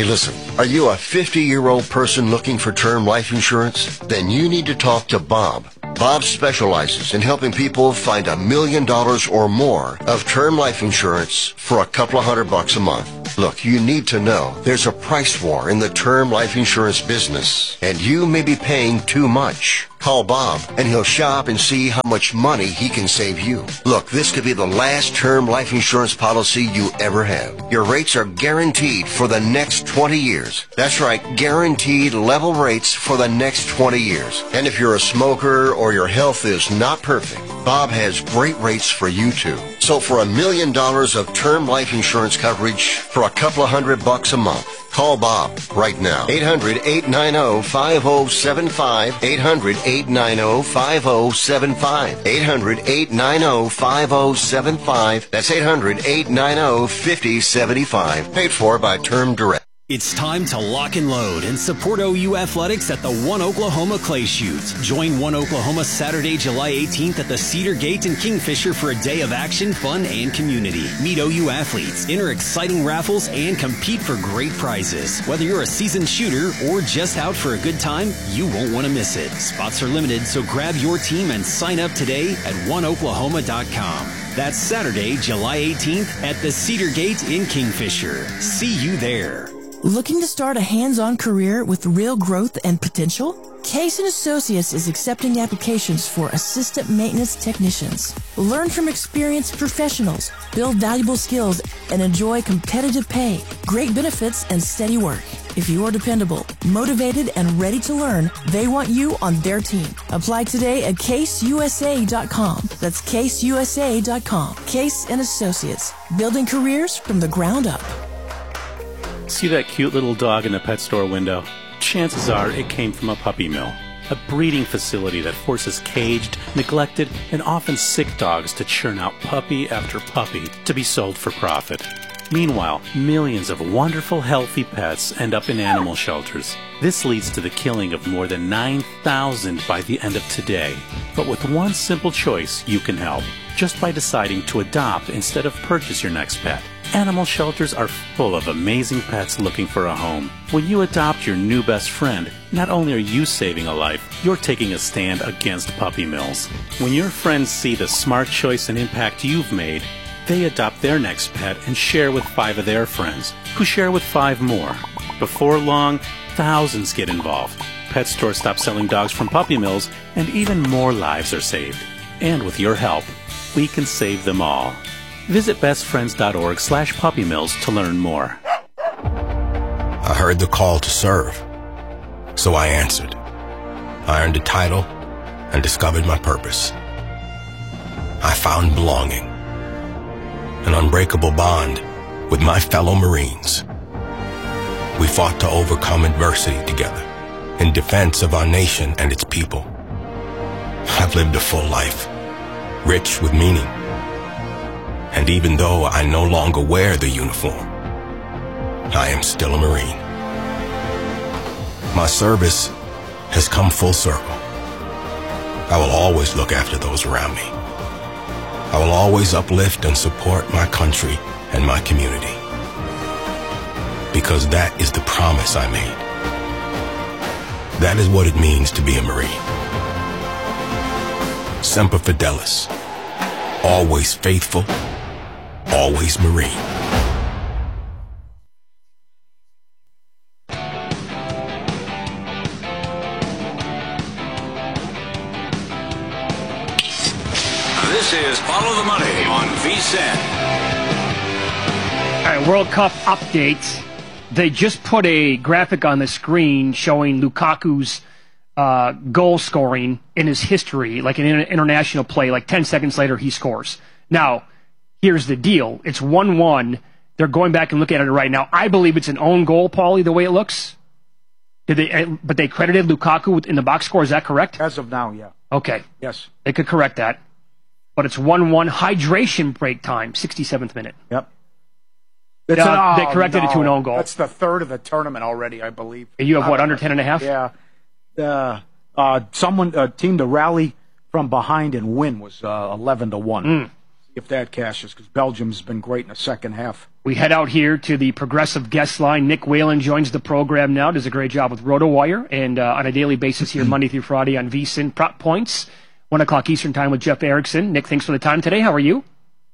Hey, listen, are you a 50-year-old person looking for term life insurance? Then you need to talk to Bob. Bob specializes in helping people find $1 million or more of term life insurance for a couple of $100 a month. Look, you need to know there's a price war in the term life insurance business, and you may be paying too much. Call Bob, and he'll shop and see how much money he can save you. Look, this could be the last term life insurance policy you ever have. Your rates are guaranteed for the next 20 years. That's right, guaranteed level rates for the next 20 years. And if you're a smoker or your health is not perfect, Bob has great rates for you too. So for $1 million of term life insurance coverage for a couple of $100 a month, call Bob right now. 800-890-5075. 800-890-5075. 800-890-5075. That's 800-890-5075. Paid for by Term Direct. It's time to lock and load and support OU Athletics at the One Oklahoma Clay Shoot. Join One Oklahoma Saturday, July 18th at the Cedar Gate in Kingfisher for a day of action, fun, and community. Meet OU athletes, enter exciting raffles, and compete for great prizes. Whether you're a seasoned shooter or just out for a good time, you won't want to miss it. Spots are limited, so grab your team and sign up today at oneoklahoma.com. That's Saturday, July 18th at the Cedar Gate in Kingfisher. See you there. Looking to start a hands-on career with real growth and potential? Case & Associates is accepting applications for assistant maintenance technicians. Learn from experienced professionals, build valuable skills, and enjoy competitive pay, great benefits, and steady work. If you are dependable, motivated, and ready to learn, they want you on their team. Apply today at caseusa.com. That's caseusa.com. Case & Associates, building careers from the ground up. See that cute little dog in the pet store window? Chances are it came from a puppy mill, a breeding facility that forces caged, neglected, and often sick dogs to churn out puppy after puppy to be sold for profit. Meanwhile, millions of wonderful, healthy pets end up in animal shelters. This leads to the killing of more than 9,000 by the end of today. But with one simple choice, you can help, just by deciding to adopt instead of purchase your next pet. Animal shelters are full of amazing pets looking for a home. When you adopt your new best friend, not only are you saving a life, you're taking a stand against puppy mills. When your friends see the smart choice and impact you've made, they adopt their next pet and share with 5 of their friends, who share with 5 more. Before long, thousands get involved. Pet stores stop selling dogs from puppy mills, and even more lives are saved. And with your help, we can save them all. Visit bestfriends.org/puppymills to learn more. I heard the call to serve, so I answered. I earned a title and discovered my purpose. I found belonging, an unbreakable bond with my fellow Marines. We fought to overcome adversity together in defense of our nation and its people. I've lived a full life, rich with meaning. And even though I no longer wear the uniform, I am still a Marine. My service has come full circle. I will always look after those around me. I will always uplift and support my country and my community. Because that is the promise I made. That is what it means to be a Marine. Semper Fidelis. Always faithful. Always Marine. This is Follow the Money on VSiN. All right, World Cup updates. They just put a graphic on the screen showing Lukaku's goal scoring in his history, like an international play. Like 10 seconds later, he scores. Now, here's the deal. It's 1-1. They're going back and looking at it right now. I believe it's an own goal, Paulie, the way it looks. But they credited Lukaku in the box score. Is that correct? As of now, yeah. Okay. Yes. They could correct that. But it's 1-1. Hydration break time, 67th minute. Yep. They corrected it to an own goal. That's the third of the tournament already, I believe. And you have what, under 10.5? Yeah. A team to rally from behind and win was 11-1. if that cashes, because Belgium's been great in the second half. We head out here to the Progressive guest line. Nick Whalen joins the program now, does a great job with RotoWire, and on a daily basis here, Monday through Friday on VSiN Prop Points, 1 o'clock Eastern Time with Jeff Erickson. Nick, thanks for the time today. How are you?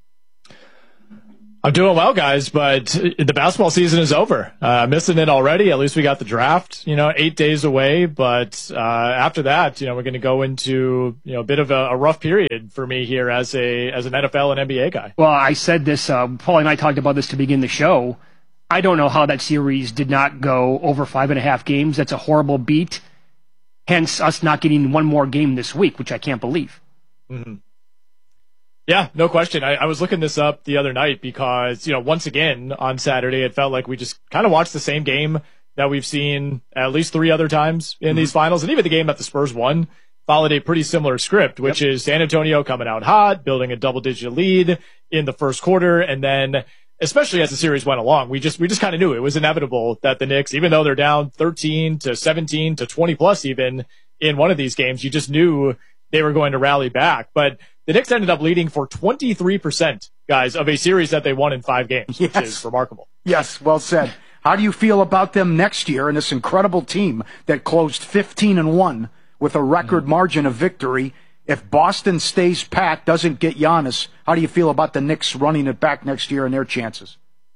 I'm doing well, guys, but the basketball season is over. Missing it already. At least we got the draft, 8 days away. But after that, we're going to go into a bit of a rough period for me here as an NFL and NBA guy. Well, I said this. Paul and I talked about this to begin the show. I don't know how that series did not go over 5.5 games. That's a horrible beat. Hence, us not getting one more game this week, which I can't believe. Mm-hmm. Yeah, no question. I was looking this up the other night because, once again on Saturday, it felt like we just kind of watched the same game that we've seen at least 3 other times in these finals. And even the game that the Spurs won followed a pretty similar script, which is San Antonio coming out hot, building a double-digit lead in the first quarter. And then, especially as the series went along, we just kind of knew it was inevitable that the Knicks, even though they're down 13 to 17 to 20 plus even in one of these games, you just knew they were going to rally back. But the Knicks ended up leading for 23%, guys, of a series that they won in 5 games, which is remarkable. Yes, well said. How do you feel about them next year and this incredible team that closed 15-1 with a record margin of victory? If Boston stays pat, doesn't get Giannis, how do you feel about the Knicks running it back next year and their chances?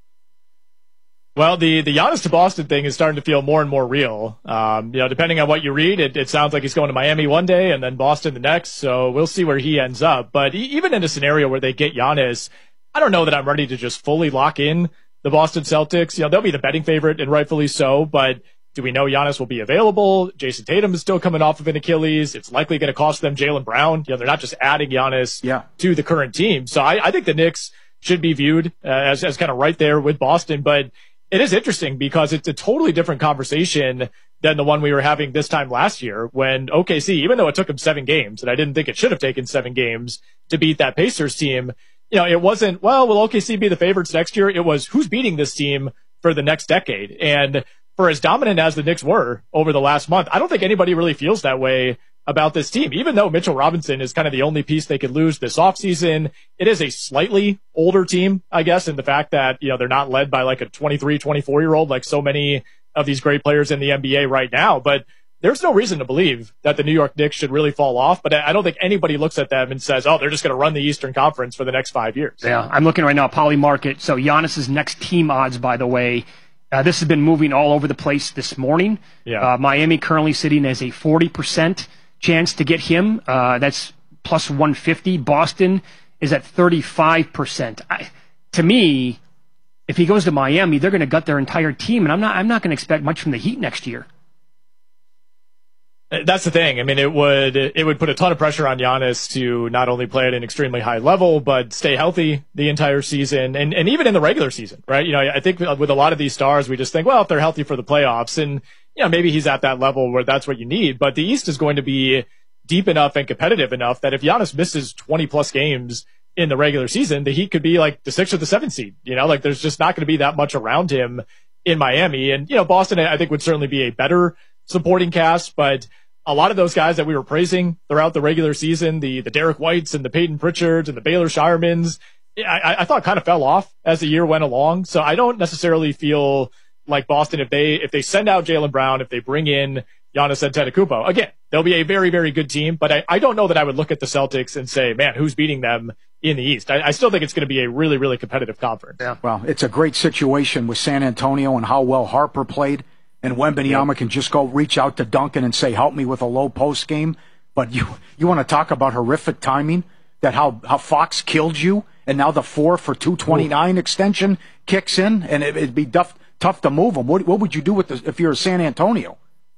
Well, the Giannis to Boston thing is starting to feel more and more real. Depending on what you read, it sounds like he's going to Miami one day and then Boston the next. So we'll see where he ends up. But even in a scenario where they get Giannis, I don't know that I'm ready to just fully lock in the Boston Celtics. They'll be the betting favorite and rightfully so. But do we know Giannis will be available? Jason Tatum is still coming off of an Achilles. It's likely going to cost them Jaylen Brown. They're not just adding Giannis to the current team. So I think the Knicks should be viewed as kind of right there with Boston. But it is interesting because it's a totally different conversation than the one we were having this time last year when OKC, even though it took them 7 games, and I didn't think it should have taken 7 games to beat that Pacers team, it wasn't, well, will OKC be the favorites next year? It was, who's beating this team for the next decade? And for as dominant as the Knicks were over the last month, I don't think anybody really feels that way about this team. Even though Mitchell Robinson is kind of the only piece they could lose this offseason, it is a slightly older team, I guess, in the fact that, they're not led by like a 23, 24-year-old like so many of these great players in the NBA right now. But there's no reason to believe that the New York Knicks should really fall off. But I don't think anybody looks at them and says, oh, they're just going to run the Eastern Conference for the next 5 years. Yeah, I'm looking right now, Poly Market. So Giannis's next team odds, by the way, this has been moving all over the place this morning. Yeah. Miami currently sitting as a 40% chance to get him. That's plus 150. Boston is at 35%. To me, if he goes to Miami, they're going to gut their entire team, and I'm not going to expect much from the Heat next year. That's the thing. I mean, it would put a ton of pressure on Giannis to not only play at an extremely high level, but stay healthy the entire season and even in the regular season, right? I think with a lot of these stars, we just think, well, if they're healthy for the playoffs, and maybe he's at that level where that's what you need. But the East is going to be deep enough and competitive enough that if Giannis misses 20 plus games in the regular season, the Heat could be like the 6th or the 7th seed. There's just not going to be that much around him in Miami. And, Boston, I think, would certainly be a better supporting cast, but a lot of those guys that we were praising throughout the regular season, the Derek Whites and the Peyton Pritchards and the Baylor Shiremans, I thought kind of fell off as the year went along. So I don't necessarily feel like Boston, if they send out Jaylen Brown, if they bring in Giannis Antetokounmpo, again, they'll be a very, very good team. But I don't know that I would look at the Celtics and say, man, who's beating them in the East? I still think it's going to be a really, really competitive conference. Yeah. Well, it's a great situation with San Antonio and how well Harper played. And Wembanyama can just go reach out to Duncan and say, help me with a low post game. But you want to talk about horrific timing, that how Fox killed you, and now the 4 for $229 extension kicks in, and it'd be tough to move him. What would you do with this if you're San Antonio?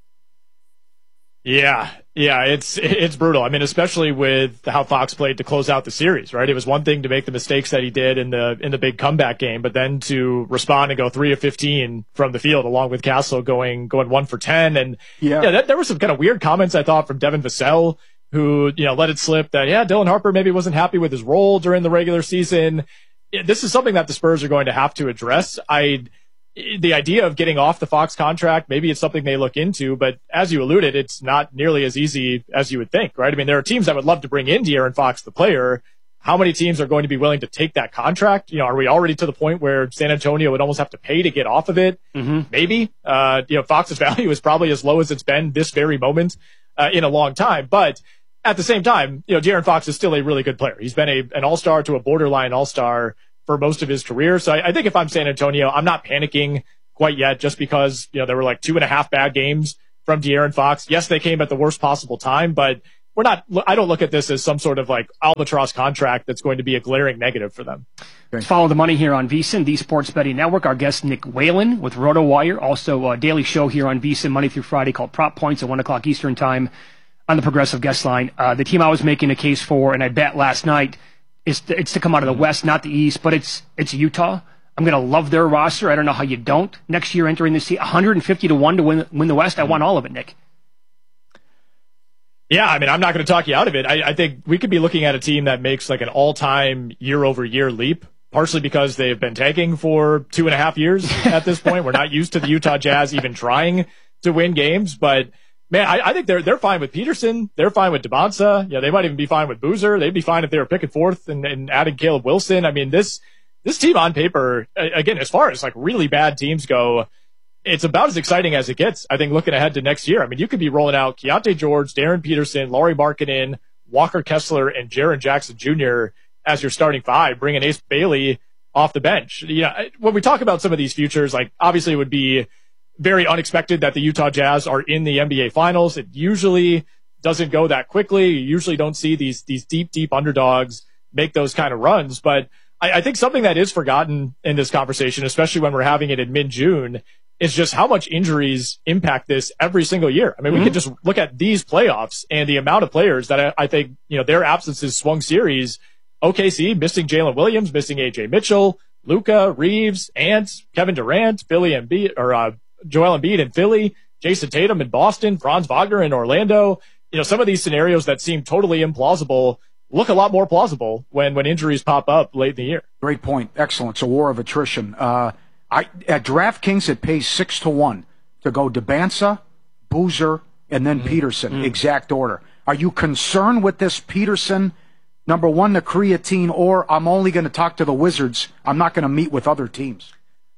Yeah, it's brutal. I mean, especially with how Fox played to close out the series, right? It was one thing to make the mistakes that he did in the big comeback game, but then to respond and go 3 of 15 from the field, along with Castle going 1 for 10. And there were some kind of weird comments I thought from Devin Vassell, who let it slip that Dylan Harper maybe wasn't happy with his role during the regular season. This is something that the Spurs are going to have to address. The idea of getting off the Fox contract, maybe it's something they look into, but as you alluded, it's not nearly as easy as you would think, right? I mean, there are teams that would love to bring in De'Aaron Fox, the player. how many teams are going to be willing to take that contract? You know, are we already to the point where San Antonio would almost have to pay to get off of it? Mm-hmm. Maybe. You know, Fox's value is probably as low as it's been this very moment in a long time. But at the same time, you know, De'Aaron Fox is still a really good player. He's been an all-star to a borderline all-star for most of his career. So I think if I'm San Antonio, I'm not panicking quite yet just because, you know, there were like 2.5 bad games from De'Aaron Fox. Yes, they came at the worst possible time, but I don't look at this as some sort of like albatross contract that's going to be a glaring negative for them. Let's follow the money here on VSiN, the Sports Betting Network. Our guest, Nick Whalen with RotoWire. Also a daily show here on VSiN Monday through Friday called Prop Points at 1 o'clock Eastern Time on the Progressive Guest Line. The team I was making a case for, and I bet last night, it's to come out of the West, not the East, but it's Utah. I'm going to love their roster. I don't know how you don't. Next year entering the season, 150-1 to win the West. I want all of it, Nick. Yeah, I mean, I'm not going to talk you out of it. I think we could be looking at a team that makes like an all-time year-over-year leap, partially because they've been tanking for 2.5 years at this point. We're not used to the Utah Jazz even trying to win games, but man, I think they're fine with Peterson. They're fine with DeBonsa. Yeah, they might even be fine with Boozer. They'd be fine if they were picking fourth and adding Caleb Wilson. I mean, this team on paper, again, as far as like really bad teams go, it's about as exciting as it gets, I think, looking ahead to next year. I mean, you could be rolling out Keontae George, Darren Peterson, Lauri Markkanen, Walker Kessler, and Jaren Jackson Jr. as your starting five, bringing Ace Bailey off the bench. You know, when we talk about some of these futures, like obviously it would be very unexpected that the Utah Jazz are in the NBA Finals. It usually doesn't go that quickly. You usually don't see these deep underdogs make those kind of runs. But I think something that is forgotten in this conversation, especially when we're having it in mid-June, is just how much injuries impact this every single year. I mean, we could just look at these playoffs and the amount of players that I think, you know, their absences swung series. OKC missing Jalen Williams, missing AJ Mitchell, Luka, Reeves, Ant, Kevin Durant, Joel Embiid in Philly, Jason Tatum in Boston, Franz Wagner in Orlando. You know, some of these scenarios that seem totally implausible look a lot more plausible when injuries pop up late in the year. Great point. Excellent. It's a war of attrition. At DraftKings, it pays 6-1 to go DeBansa, Boozer, and then Peterson, exact order. Are you concerned with this Peterson, number one, the creatine, or I'm only going to talk to the Wizards, I'm not going to meet with other teams?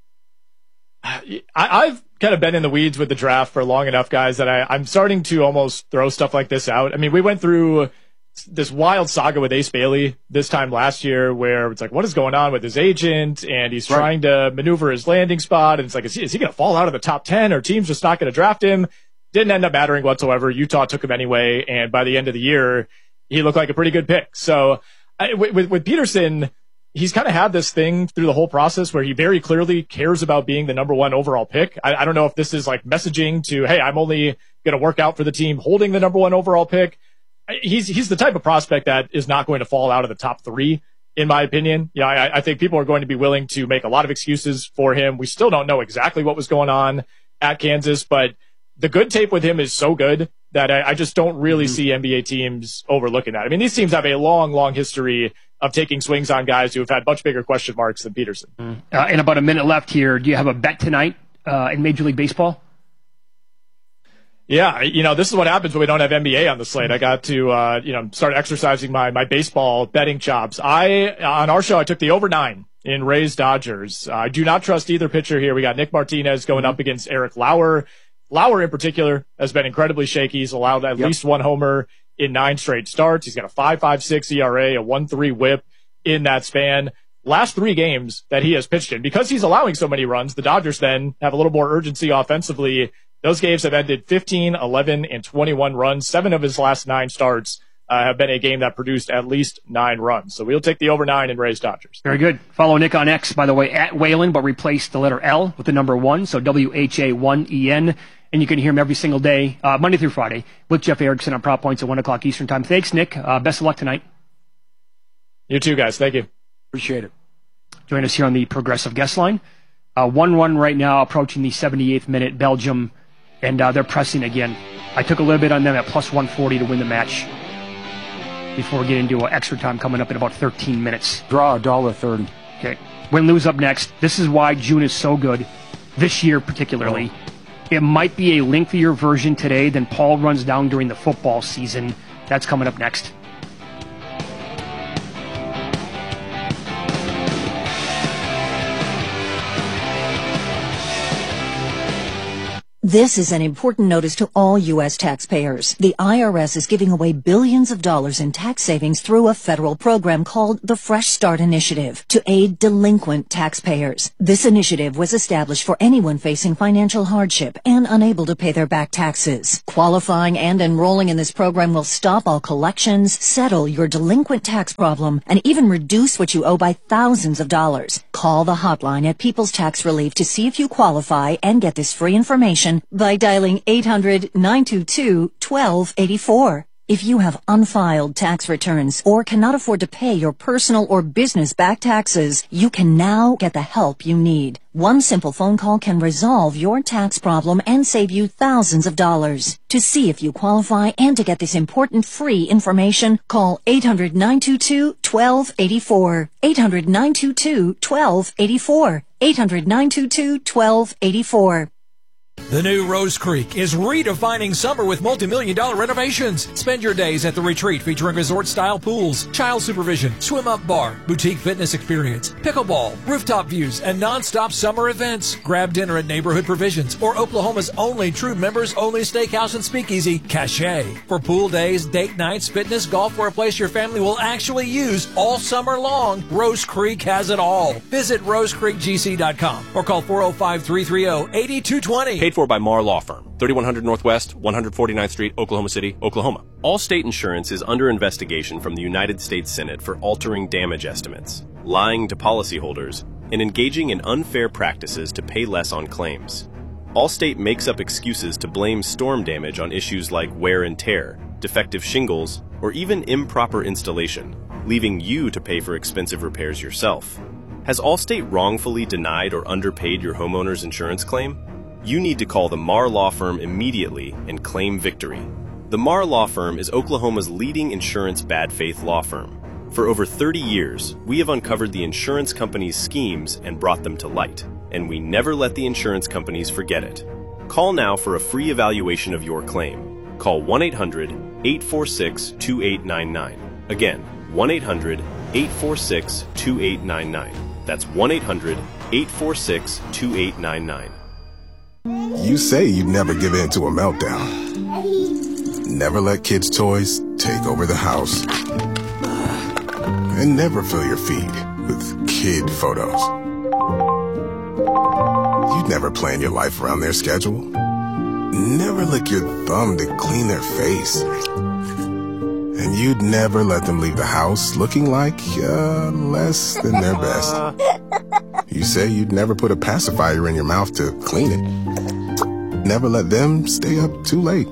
I've kind of been in the weeds with the draft for long enough, guys, that I'm starting to almost throw stuff like this out. I mean, we went through this wild saga with Ace Bailey this time last year where it's like, what is going on with his agent? And he's trying to maneuver his landing spot. And it's like, is he going to fall out of the top 10 or team's just not going to draft him? Didn't end up mattering whatsoever. Utah took him anyway. And by the end of the year, he looked like a pretty good pick. So with Peterson, he's kind of had this thing through the whole process where he very clearly cares about being the number one overall pick. I don't know if this is like messaging to, hey, I'm only going to work out for the team holding the number one overall pick. He's the type of prospect that is not going to fall out of the top 3, in my opinion. Yeah, I think people are going to be willing to make a lot of excuses for him. We still don't know exactly what was going on at Kansas, but the good tape with him is so good that I just don't really see NBA teams overlooking that. I mean, these teams have a long history of taking swings on guys who have had much bigger question marks than Peterson. In about a minute left here, do you have a bet tonight in Major League Baseball? Yeah, you know, this is what happens when we don't have NBA on the slate. I got to, start exercising my baseball betting chops. On our show, I took the over 9 in Rays Dodgers. I do not trust either pitcher here. We got Nick Martinez going up against Eric Lauer. Lauer in particular has been incredibly shaky. He's allowed at least one homer in 9 straight starts. He's got a 5.56 ERA, a 1.3 whip in that span. Last 3 games that he has pitched in, because he's allowing so many runs, the Dodgers then have a little more urgency offensively. Those games have ended 15, 11, and 21 runs. 7 of his last 9 starts have been a game that produced at least 9 runs. So we'll take the over 9 and Rays Dodgers. Very good. Follow Nick on X, by the way, at Whalen, but replace the letter L with the number 1, so WHA1EN. And you can hear him every single day, Monday through Friday, with Jeff Erickson on Prop Points at 1 o'clock Eastern Time. Thanks, Nick. Best of luck tonight. You too, guys. Thank you. Appreciate it. Join us here on the Progressive Guest Line. 1-1 right now, approaching the 78th minute, Belgium. And they're pressing again. I took a little bit on them at plus 140 to win the match before we get into extra time coming up in about 13 minutes. Draw $1.30. Okay. Win-lose up next. This is why June is so good, this year particularly. It might be a lengthier version today than Paul runs down during the football season. That's coming up next. This is an important notice to all U.S. taxpayers. The IRS is giving away billions of dollars in tax savings through a federal program called the Fresh Start Initiative to aid delinquent taxpayers. This initiative was established for anyone facing financial hardship and unable to pay their back taxes. Qualifying and enrolling in this program will stop all collections, settle your delinquent tax problem, and even reduce what you owe by thousands of dollars. Call the hotline at People's Tax Relief to see if you qualify and get this free information by dialing 800-922-1284. If you have unfiled tax returns or cannot afford to pay your personal or business back taxes, you can now get the help you need. One simple phone call can resolve your tax problem and save you thousands of dollars. To see if you qualify and to get this important free information, call 800-922-1284. 800-922-1284. 800-922-1284. The new Rose Creek is redefining summer with multi-million-dollar renovations. Spend your days at the retreat featuring resort-style pools, child supervision, swim-up bar, boutique fitness experience, pickleball, rooftop views, and non-stop summer events. Grab dinner at Neighborhood Provisions or Oklahoma's only true members-only steakhouse and speakeasy, Cache. For pool days, date nights, fitness, golf, or a place your family will actually use all summer long, Rose Creek has it all. Visit rosecreekgc.com or call 405-330-8220. Paid for by Marr Law Firm, 3100 Northwest, 149th Street, Oklahoma City, Oklahoma. Allstate Insurance is under investigation from the United States Senate for altering damage estimates, lying to policyholders, and engaging in unfair practices to pay less on claims. Allstate makes up excuses to blame storm damage on issues like wear and tear, defective shingles, or even improper installation, leaving you to pay for expensive repairs yourself. Has Allstate wrongfully denied or underpaid your homeowner's insurance claim? You need to call the Marr Law Firm immediately and claim victory. The Marr Law Firm is Oklahoma's leading insurance bad faith law firm. For over 30 years, we have uncovered the insurance companies' schemes and brought them to light, and we never let the insurance companies forget it. Call now for a free evaluation of your claim. Call 1-800-846-2899. Again, 1-800-846-2899. That's 1-800-846-2899. You say you'd never give in to a meltdown. Never let kids' toys take over the house. And never fill your feed with kid photos. You'd never plan your life around their schedule. Never lick your thumb to clean their face. And you'd never let them leave the house looking like less than their best. You say you'd never put a pacifier in your mouth to clean it. Never let them stay up too late.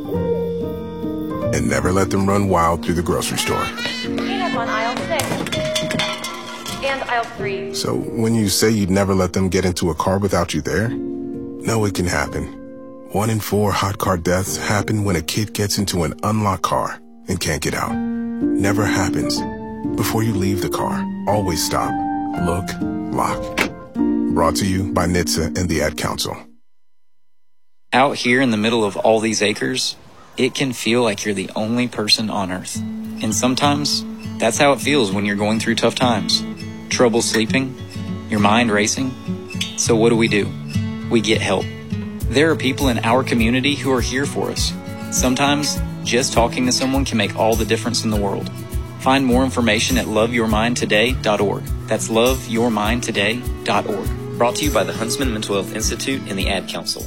And never let them run wild through the grocery store. Peanuts on aisle 6 and aisle 3. So when you say you'd never let them get into a car without you there, no, it can happen. 1 in 4 hot car deaths happen when a kid gets into an unlocked car and can't get out. Never happens. Before you leave the car, always stop, look, lock. Brought to you by NHTSA and the Ad Council. Out here in the middle of all these acres, it can feel like you're the only person on Earth. And sometimes, that's how it feels when you're going through tough times. Trouble sleeping, your mind racing. So what do? We get help. There are people in our community who are here for us. Sometimes, just talking to someone can make all the difference in the world. Find more information at loveyourmindtoday.org. That's loveyourmindtoday.org. Brought to you by the Huntsman Mental Health Institute and the Ad Council.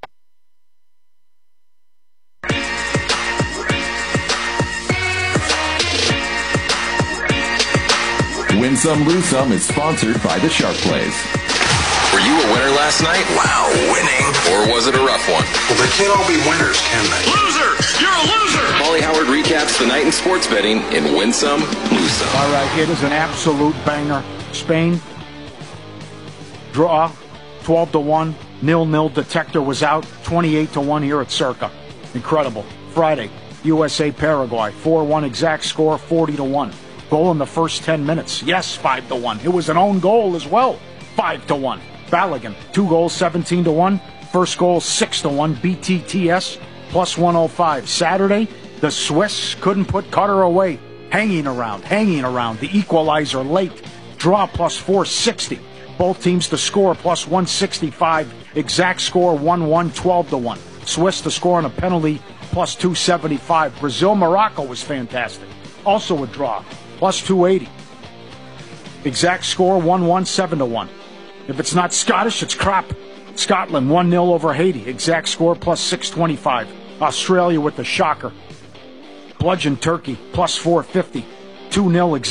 Win Some, Lose Some is sponsored by the Sharp Plays. Were you a winner last night? Wow, winning. Or was it a rough one? Well, they can't all be winners, can they? Loser! You're a loser! Paulie Howard recaps the night in sports betting in Win Some, Lose Some. All right, it is an absolute banger. Spain, draw, 12-1, 0-0. Detector was out, 28-1 here at Circa. Incredible. Friday, USA, Paraguay, 4-1 exact score, 40-1. Goal in the first 10 minutes. Yes, 5-1. It was an own goal as well, 5-1. Balogun, 2 goals, 17-1. First goal, 6-1. BTTS, plus 105. Saturday, the Swiss couldn't put Qatar away. Hanging around. The equalizer late. Draw, plus 460. Both teams to score, plus 165. Exact score 1-1, 12-1. Swiss to score on a penalty, plus 275. Brazil-Morocco was fantastic. Also a draw, plus 280. Exact score 1-1, 7-1. If it's not Scottish, it's crap. Scotland 1-0 over Haiti. Exact score plus 625. Australia with the shocker. Bludgeon Turkey plus 450. 2-0 exact.